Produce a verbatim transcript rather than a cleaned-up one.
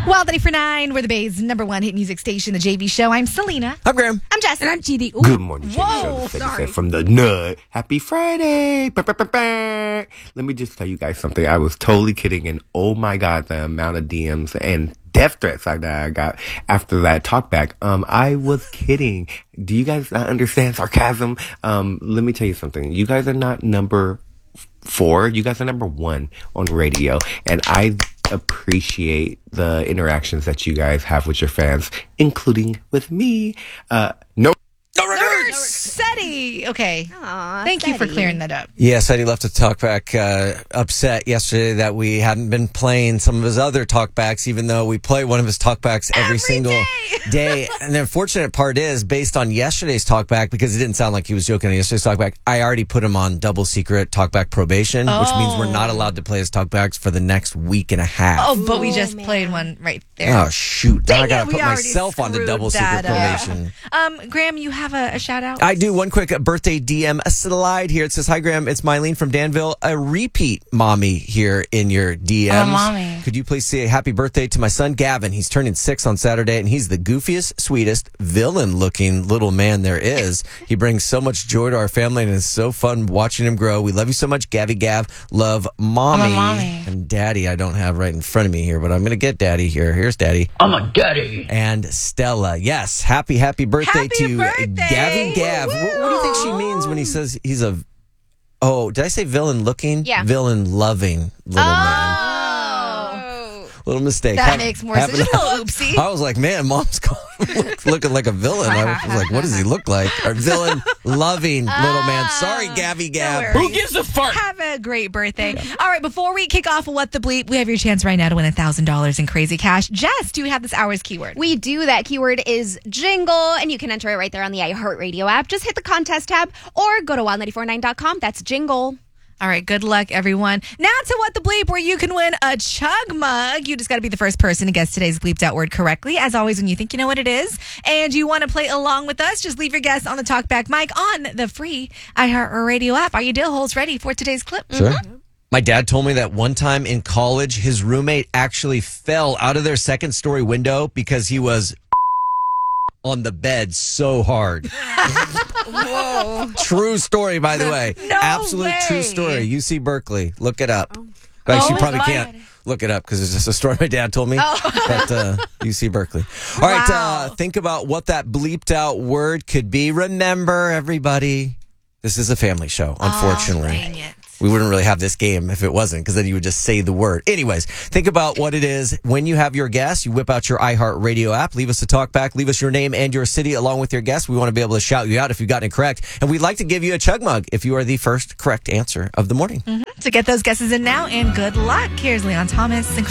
Wild ninety-four point nine, we're the Bay's number one hit music station, the J V Show. I'm Selena. I'm Graham. I'm Jess. And I'm G D. Ooh. Good morning, J V Whoa, Show. sorry. From the nut. Happy Friday. Bah, bah, bah, bah. Let me just tell you guys something. I was totally kidding, and oh my God, the amount of D Ms and death threats like that I got after that talkback. Um, I was kidding. Do you guys not understand sarcasm? Um, let me tell you something. You guys are not number four. You guys are number one on radio, and I appreciate the interactions that you guys have with your fans, including with me. Uh, no. No regrets. Seti. Okay. Aw, Thank you for Seti. clearing that up. Yeah, Seti left a talkback uh, upset yesterday that we hadn't been playing some of his other talkbacks, even though we play one of his talkbacks every, Every single day. day. And the unfortunate part is, based on yesterday's talkback, because it didn't sound like he was joking on yesterday's talkback, I already put him on double secret talkback probation, Oh. which means we're not allowed to play his talkbacks for the next week and a half. Oh, but we Oh, just man. played one right there. Oh, shoot. Now I Dang got it, to we put already myself on the screwed double secret that up. probation. Um, Graham, you have a, a shout out? I do. One quick uh, birthday D M slide here. It says, "Hi, Graham. It's Mylene from Danville. A repeat mommy here in your D Ms. Oh, mommy. Could you please say happy birthday to my son, Gavin? He's turning six on Saturday, and he's the goofiest, sweetest, villain-looking little man there is. He brings so much joy to our family, and it's so fun watching him grow. We love you so much, Gabby Gav. Love, Mommy." I'm a mommy. And Daddy, I don't have right in front of me here, but I'm going to get Daddy here. Here's Daddy. I'm a daddy. And Stella. Yes, happy, happy birthday Happy to birthday. Gavin Gav. What, what do you think she means when he says he's a, oh, did I say villain looking? Yeah. Villain loving little man. Oh. Little mistake. That Hap- makes more sense. happened- Just a little oopsie. I was like, man, mom's calling, look, looking like a villain. I was like, what does he look like? Or villain loving little man. Sorry, Gabby Gav. worries. Who gives a fart? Have a great birthday. All right, before we kick off What the Bleep, we have your chance right now to win one thousand dollars in crazy cash. Jess, do you have this hour's keyword? We do. That keyword is jingle, and you can enter it right there on the iHeartRadio app. Just hit the contest tab or go to wild ninety four nine dot com. That's jingle. All right, good luck, everyone. Now to What the Bleep, where you can win a chug mug. You just got to be the first person to guess today's bleeped out word correctly. As always, when you think you know what it is and you want to play along with us, just leave your guess on the talkback mic on the free iHeartRadio app. Are you dill holes ready for today's clip? Sure. My dad told me that one time in college, his roommate actually fell out of their second story window because he was on the bed so hard. Whoa. True story, by the way. No Absolute way. true story. U C Berkeley. Look it up. Actually, Oh you my probably God. can't look it up because it's just a story my dad told me. But uh, U C Berkeley. All right, Wow. uh, think about what that bleeped out word could be. Remember, everybody, this is a family show, unfortunately. Oh, dang it. We wouldn't really have this game if it wasn't, because then you would just say the word. Anyways, think about what it is. When you have your guess, you whip out your iHeartRadio app, leave us a talk back, leave us your name and your city along with your guess. We want to be able to shout you out if you've gotten it correct. And we'd like to give you a chug mug if you are the first correct answer of the morning. To get those guesses in now, and good luck. Here's Leon Thomas and Chris.